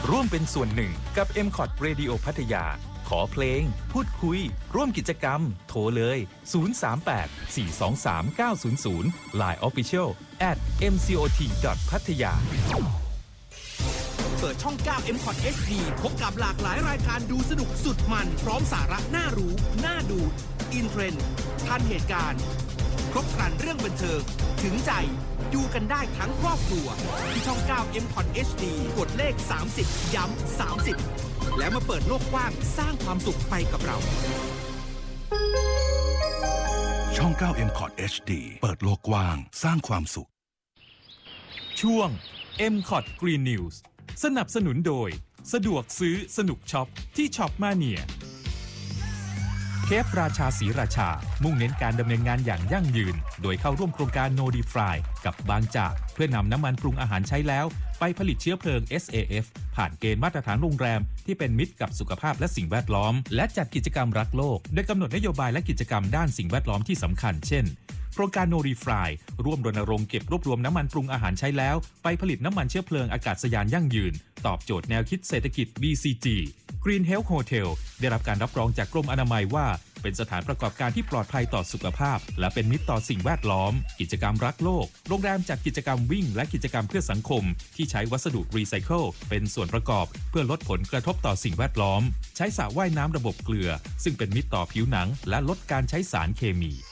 ร่วมเป็นส่วนหนึ่งกับ MCOT Radio พัทยาขอเพลงพูดคุยร่วมกิจกรรมโทรเลย038-423-900 Line Official @mcot.pattaya เปิดช่อง 9 MCOT HD พบกับหลากหลายรายการดูสนุกสุดมันพร้อมสาระน่ารู้น่าดูอินเทรนด์ทันเหตุการณ์ครบครันเรื่องบันเทิงถึงใจดูกันได้ทั้งครอบครัวที่ช่อง 9 MCOT HD กดเลข30ย้ำ30แล้วมาเปิดโลกกว้างสร้างความสุขไปกับเราช่อง 9 MCOT HD เปิดโลกกว้างสร้างความสุขช่วง MCOT Green News สนับสนุนโดยสะดวกซื้อสนุกช็อปที่ช็อปมาเนียเคฟราชาศรีราชามุ่งเน้นการดำเนินงานอย่างยั่งยืนโดยเข้าร่วมโครงการ No Defry กับบางจากเพื่อนำน้ำมันปรุงอาหารใช้แล้วไปผลิตเชื้อเพลิง SAF ผ่านเกณฑ์มาตรฐานโรงแรมที่เป็นมิตรกับสุขภาพและสิ่งแวดล้อมและจัดกิจกรรมรักโลกโดยกำหนดนโยบายและกิจกรรมด้านสิ่งแวดล้อมที่สำคัญเช่นโครงการ No Defry ร่วมรณรงค์เก็บรวบรวมน้ำมันปรุงอาหารใช้แล้วไปผลิตน้ำมันเชื้อเพลิงอากาศยานยั่งยืนตอบโจทย์แนวคิดเศรษฐกิจ BCG Green Health Hotel ได้รับการรับรองจากกรมอนามัยว่าเป็นสถานประกอบการที่ปลอดภัยต่อสุขภาพและเป็นมิตรต่อสิ่งแวดล้อมกิจกรรมรักโลกโรงแรมจัดกิจกรรมวิ่งและกิจกรรมเพื่อสังคมที่ใช้วัสดุรีไซเคิลเป็นส่วนประกอบเพื่อลดผลกระทบต่อสิ่งแวดล้อมใช้สระว่ายน้ำระบบเกลือซึ่งเป็นมิตรต่อผิวหนังและลดการใช้สารเคมี